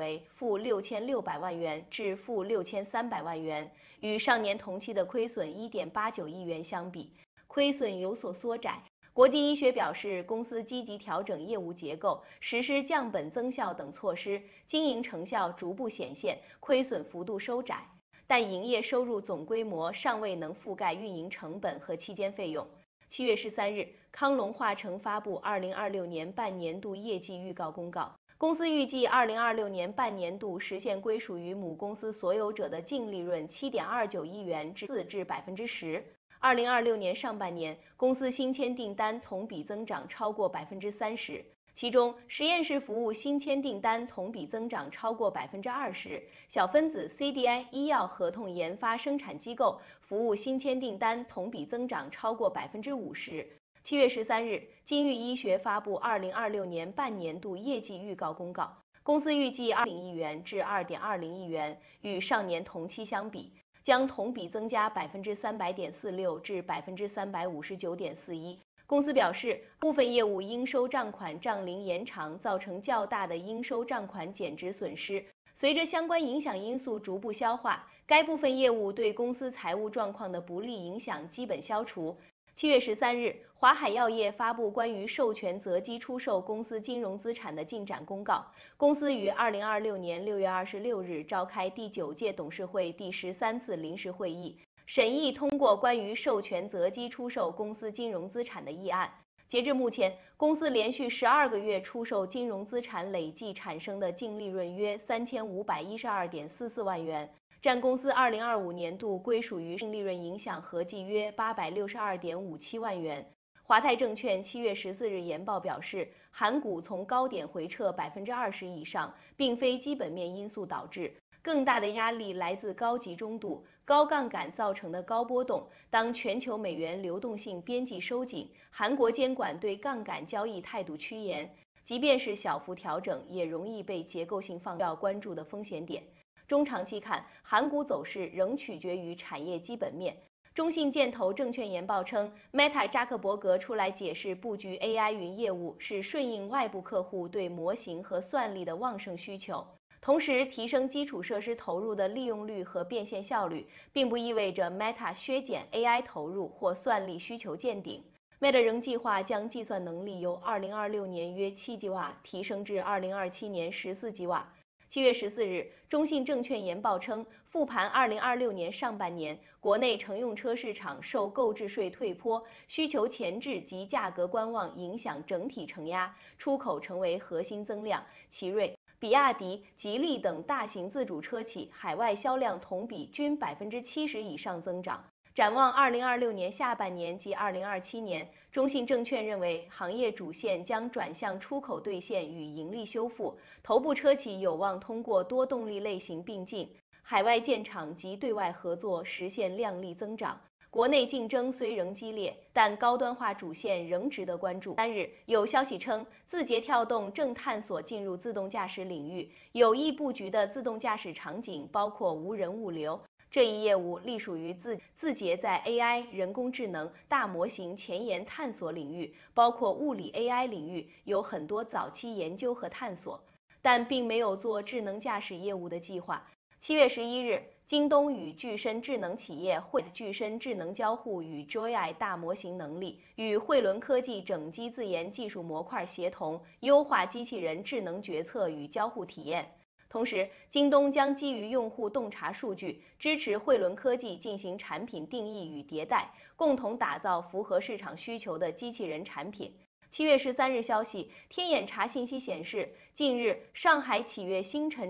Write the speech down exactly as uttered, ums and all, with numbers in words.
为负六千六百万元至负六千三百万元，与上年同期的亏损一点八九亿元相比，亏损有所缩窄。国际医学表示，公司积极调整业务结构，实施降本增效等措施，经营成效逐步显现，亏损幅度收窄，但营业收入总规模尚未能覆盖运营成本和期间费用。七月十三日，康龙化成发布二零二六年半年度业绩预告公告，公司预计二零二六年半年度实现归属于母公司所有者的净利润七点二九亿元至四至百分之十。二零二六年上半年，公司新签订单同比增长超过百分之三十，其中实验室服务新签订单同比增长超过百分之二十，小分子 C D I 医药合同研发生产机构服务新签订单同比增长超过百分之五十。七月十三日，金域医学发布二零二六年半年度业绩预告公告，公司预计二点零亿元至二点二零亿元，与上年同期相比，将同比增加百分之三百点四六至百分之三百五十九点四一。公司表示，部分业务应收账款账龄延长，造成较大的应收账款减值损失。随着相关影响因素逐步消化，该部分业务对公司财务状况的不利影响基本消除。七月十三日，华海药业发布关于授权择机出售公司金融资产的进展公告。公司于二零二六年六月二十六日召开第九届董事会第十三次临时会议，审议通过关于授权择机出售公司金融资产的议案。截至目前，公司连续十二个月出售金融资产累计产生的净利润约三千五百一十二点四四万元。占公司二零二五年度归属于净利润影响合计约八百六十二点五七万元。华泰证券七月十四日研报表示，韩股从高点回撤百分之二十以上，并非基本面因素导致，更大的压力来自高集中度、高杠杆造成的高波动。当全球美元流动性边际收紧，韩国监管对杠杆交易态度趋严，即便是小幅调整，也容易被结构性放大关注的风险点。中长期看，韩股走势仍取决于产业基本面。中信建投证券研报称 ，Meta 扎克伯格出来解释布局 A I 云业务是顺应外部客户对模型和算力的旺盛需求，同时提升基础设施投入的利用率和变现效率，并不意味着 Meta 削减 A I 投入或算力需求见顶。Meta 仍计划将计算能力由二零二六年约七吉瓦提升至二零二七年十四吉瓦。七月十四日，中信证券研报称，复盘二零二六年上半年，国内乘用车市场受购置税退坡、需求前置及价格观望影响整体承压，出口成为核心增量。奇瑞、比亚迪、吉利等大型自主车企海外销量同比均百分之七十以上增长。展望二零二六年下半年及二零二七年，中信证券认为行业主线将转向出口兑现与盈利修复，头部车企有望通过多动力类型并进、海外建厂及对外合作实现量丽增长。国内竞争虽仍激烈，但高端化主线仍值得关注。三日，有消息称，字节跳动正探索进入自动驾驶领域，有意布局的自动驾驶场景包括无人物流。这一业务隶属于字字节在 A I、人工智能、大模型前沿探索领域，包括物理 A I 领域有很多早期研究和探索，但并没有做智能驾驶业务的计划。七月十一日，京东与具身智能企业汇具身智能交互与 Joy 大模型能力，与汇伦科技整机自研技术模块协同，优化机器人智能决策与交互体验。同时，京东将基于用户洞察数据，支持汇伦科技进行产品定义与迭代，共同打造符合市场需求的机器人产品。七月十三日消息，天眼查信息显示，近日上海启悦星辰